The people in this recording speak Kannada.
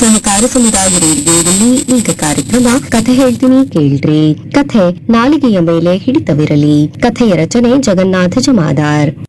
ಸಹಕಾರ ಸಮುದಾಯ ರೇಡಿಯೋದಲ್ಲಿ ಈಗ ಕಾರ್ಯಕ್ರಮ ಕಥೆ ಹೇಳ್ತೀನಿ ಕೇಳ್ರಿ. ಕಥೆ ನಾಲಿಗೆಯ ಮೇಲೆ ಹಿಡಿತವಿರಲಿ. ಕಥೆಯ ರಚನೆ ಜಗನ್ನಾಥ ಜಮಾದಾರ್.